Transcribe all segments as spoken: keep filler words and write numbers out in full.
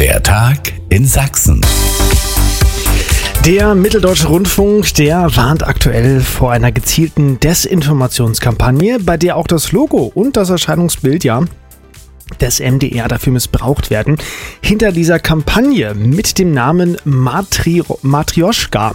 Der Tag in Sachsen. Der Mitteldeutsche Rundfunk, der warnt aktuell vor einer gezielten Desinformationskampagne, bei der auch das Logo und das Erscheinungsbild ja des M D R dafür missbraucht werden. Hinter dieser Kampagne mit dem Namen Matri- Matrioschka,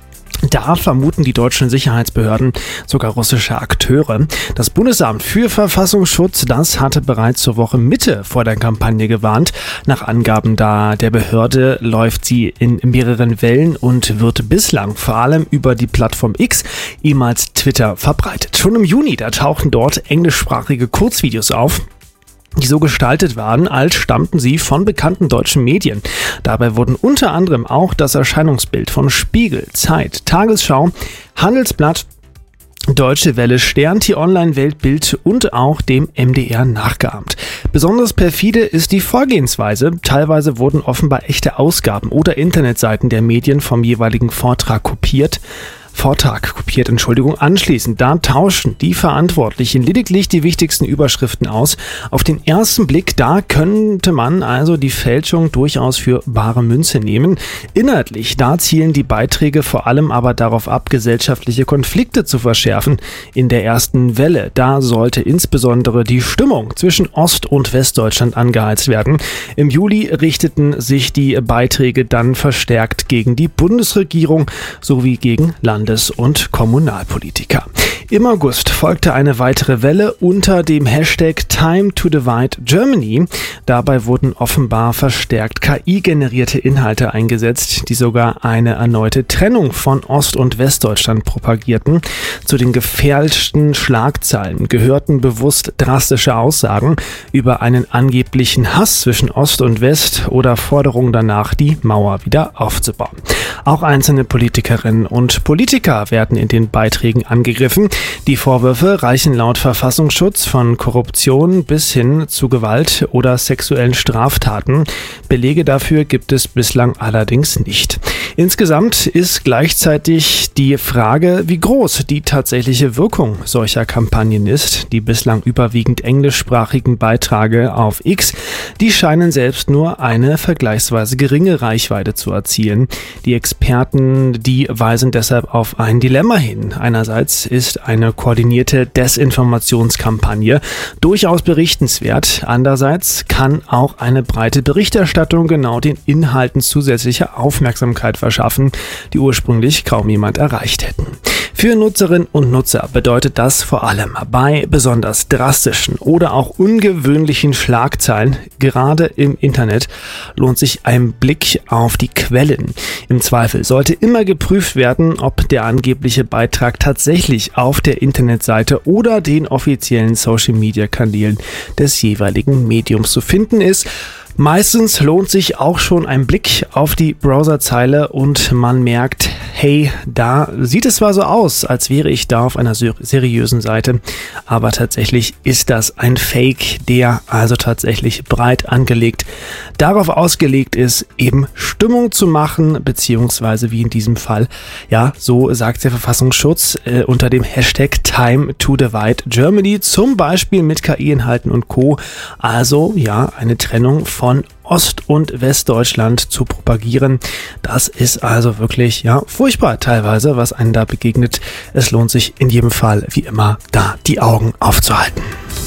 da vermuten die deutschen Sicherheitsbehörden sogar russische Akteure. Das Bundesamt für Verfassungsschutz, das hatte bereits zur Woche Mitte vor der Kampagne gewarnt. Nach Angaben da der Behörde läuft sie in mehreren Wellen und wird bislang vor allem über die Plattform X, ehemals Twitter, verbreitet. Schon im Juni, da tauchten dort englischsprachige Kurzvideos auf, die so gestaltet waren, als stammten sie von bekannten deutschen Medien. Dabei wurden unter anderem auch das Erscheinungsbild von Spiegel, Zeit, Tagesschau, Handelsblatt, Deutsche Welle, Stern, T-Online, Weltbild und auch dem M D R nachgeahmt. Besonders perfide ist die Vorgehensweise. Teilweise wurden offenbar echte Ausgaben oder Internetseiten der Medien vom jeweiligen Vortrag kopiert. Vortrag kopiert, Entschuldigung. Anschließend, da tauschen die Verantwortlichen lediglich die wichtigsten Überschriften aus. Auf den ersten Blick, da könnte man also die Fälschung durchaus für bare Münze nehmen. Inhaltlich, da zielen die Beiträge vor allem aber darauf ab, gesellschaftliche Konflikte zu verschärfen. In der ersten Welle, da sollte insbesondere die Stimmung zwischen Ost- und Westdeutschland angeheizt werden. Im Juli richteten sich die Beiträge dann verstärkt gegen die Bundesregierung sowie gegen Land- und Kommunalpolitiker. Im August folgte eine weitere Welle unter dem Hashtag Time to Divide Germany. Dabei wurden offenbar verstärkt K I-generierte Inhalte eingesetzt, die sogar eine erneute Trennung von Ost- und Westdeutschland propagierten. Zu den gefälschten Schlagzeilen gehörten bewusst drastische Aussagen über einen angeblichen Hass zwischen Ost und West oder Forderungen danach, die Mauer wieder aufzubauen. Auch einzelne Politikerinnen und Politiker werden in den Beiträgen angegriffen. Die Vorwürfe reichen laut Verfassungsschutz von Korruption bis hin zu Gewalt oder sexuellen Straftaten. Belege dafür gibt es bislang allerdings nicht. Insgesamt ist gleichzeitig die Frage, wie groß die tatsächliche Wirkung solcher Kampagnen ist. Die bislang überwiegend englischsprachigen Beiträge auf X, die scheinen selbst nur eine vergleichsweise geringe Reichweite zu erzielen. Die Experten, die weisen deshalb auf ein Dilemma hin. Einerseits ist eine koordinierte Desinformationskampagne durchaus berichtenswert. Andererseits kann auch eine breite Berichterstattung genau den Inhalten zusätzliche Aufmerksamkeit verschaffen, die ursprünglich kaum jemand erreicht hätten. Für Nutzerinnen und Nutzer bedeutet das vor allem bei besonders drastischen oder auch ungewöhnlichen Schlagzeilen, gerade im Internet, lohnt sich ein Blick auf die Quellen. Im Zweifel sollte immer geprüft werden, ob der angebliche Beitrag tatsächlich auf der Internetseite oder den offiziellen Social-Media-Kanälen des jeweiligen Mediums zu finden ist. Meistens lohnt sich auch schon ein Blick auf die Browserzeile und man merkt, hey, da sieht es zwar so aus, als wäre ich da auf einer ser- seriösen Seite, aber tatsächlich ist das ein Fake, der also tatsächlich breit angelegt darauf ausgelegt ist, eben Stimmung zu machen, beziehungsweise wie in diesem Fall, ja, so sagt der Verfassungsschutz äh, unter dem Hashtag Time to Divide Germany, zum Beispiel mit K I-Inhalten und Co. Also, ja, eine Trennung von von Ost- und Westdeutschland zu propagieren. Das ist also wirklich, ja, furchtbar teilweise, was einem da begegnet. Es lohnt sich in jedem Fall, wie immer, da die Augen aufzuhalten.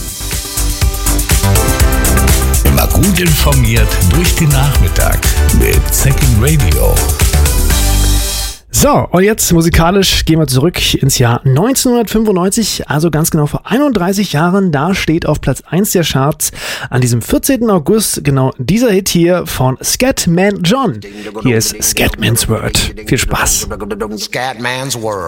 Immer gut informiert durch den Nachmittag mit Second Radio. So, und jetzt musikalisch gehen wir zurück ins Jahr neunzehnhundertfünfundneunzig, also ganz genau vor einunddreißig Jahren. Da steht auf Platz eins der Charts an diesem vierzehnten August genau dieser Hit hier von Scatman John. Hier ist Scatman's World. Viel Spaß.